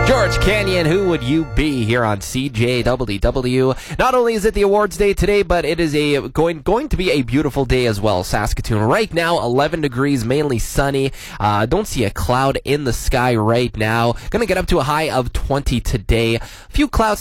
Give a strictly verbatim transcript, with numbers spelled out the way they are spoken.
George Canyon, Who Would You Be, here on C J W W. Not only is it the awards day today, but it is a going going to be a beautiful day as well. Saskatoon right now, eleven degrees, mainly sunny. Uh, don't see a cloud in the sky right now. Going to get up to a high of twenty today. A few clouds